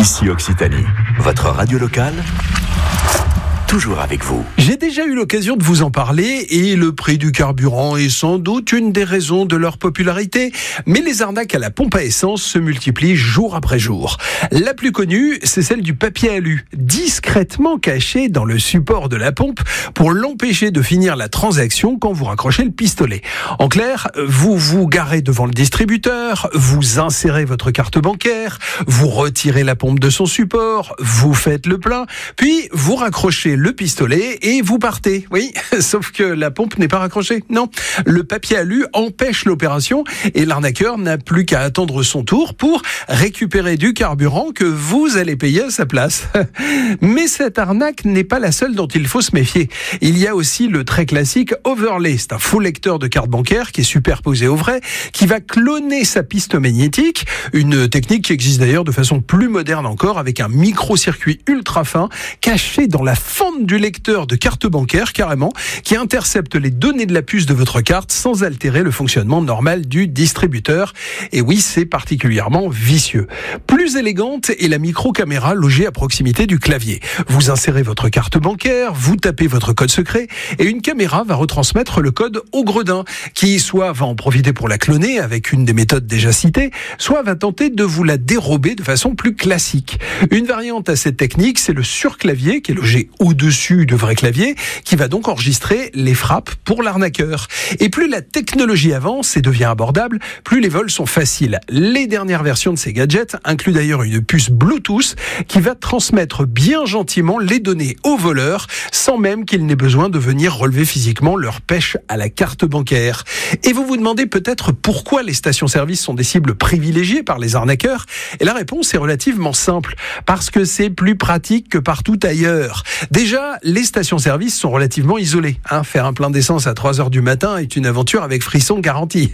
Ici Occitanie, votre radio locale, toujours avec vous. J'ai déjà eu l'occasion de vous en parler et le prix du carburant est sans doute une des raisons de leur popularité. Mais les arnaques à la pompe à essence se multiplient jour après jour. La plus connue, c'est celle du papier alu, discrètement caché dans le support de la pompe pour l'empêcher de finir la transaction quand vous raccrochez le pistolet. En clair, vous vous garez devant le distributeur, vous insérez votre carte bancaire, vous retirez la pompe de son support, vous faites le plein, puis vous raccrochez le pistolet et vous partez. Oui, sauf que la pompe n'est pas raccrochée. Non, le papier alu empêche l'opération et l'arnaqueur n'a plus qu'à attendre son tour pour récupérer du carburant que vous allez payer à sa place. Mais cette arnaque n'est pas la seule dont il faut se méfier. Il y a aussi le très classique overlay. C'est un faux lecteur de carte bancaire qui est superposé au vrai, qui va cloner sa piste magnétique. Une technique qui existe d'ailleurs de façon plus moderne encore avec un micro-circuit ultra fin caché dans la fente du lecteur de carte bancaire carrément, qui intercepte les données de la puce de votre carte sans altérer le fonctionnement normal du distributeur. Et oui, c'est particulièrement vicieux. Plus élégante est la micro-caméra logée à proximité du clavier. Vous insérez votre carte bancaire, vous tapez votre code secret et une caméra va retransmettre le code au gredin, qui soit va en profiter pour la cloner avec une des méthodes déjà citées, soit va tenter de vous la dérober de façon plus classique. Une variante à cette technique, c'est le surclavier qui est logé au-dessus du vrai clavier, qui va donc enregistrer les frappes pour l'arnaqueur. Et plus la technologie avance et devient abordable, plus les vols sont faciles. Les dernières versions de ces gadgets incluent d'ailleurs une puce Bluetooth qui va transmettre bien gentiment les données aux voleurs, sans même qu'il n'ait besoin de venir relever physiquement leur pêche à la carte bancaire. Et vous vous demandez peut-être pourquoi les stations-service sont des cibles privilégiées par les arnaqueurs. Et la réponse est relativement simple. Parce que c'est plus pratique que partout ailleurs. Déjà, les stations-service sont relativement isolées. Faire un plein d'essence à 3h du matin est une aventure avec frisson garanti.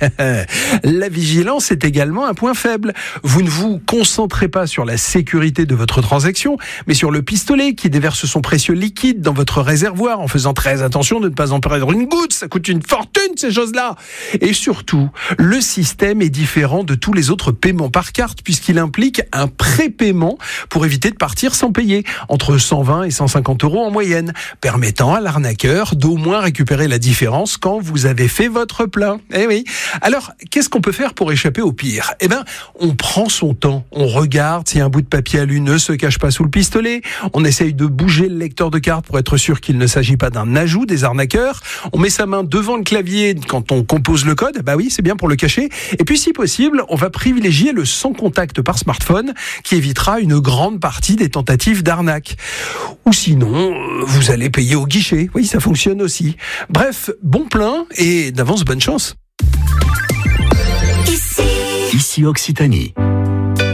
La vigilance est également un point faible. Vous ne vous concentrez pas sur la sécurité de votre transaction, mais sur le pistolet qui déverse son précieux liquide dans votre réservoir en faisant très attention de ne pas en perdre une goutte. Ça coûte une fortune, ces choses-là. Et surtout, le système est différent de tous les autres paiements par carte puisqu'il implique un prépaiement pour éviter de partir sans payer, entre 120 et 150 € en moyenne, permettant à l'arnaqueur d'au moins récupérer la différence quand vous avez fait votre plein. Eh oui. Alors, qu'est-ce qu'on peut faire pour échapper au pire ? On prend son temps, on regarde si un bout de papier alu ne se cache pas sous le pistolet, on essaye de bouger le lecteur de carte pour être sûr qu'il ne s'agit pas d'un ajout des arnaqueurs, on met sa main devant le clavier quand on compose le code, oui, c'est bien pour le cacher, et puis si possible, on va privilégier le sans contact par smartphone qui évitera une grande partie des tentatives d'arnaque. Ou sinon, vous allez payer au guichet. Oui, ça fonctionne aussi. Bref, bon plein et d'avance bonne chance. Ici Occitanie.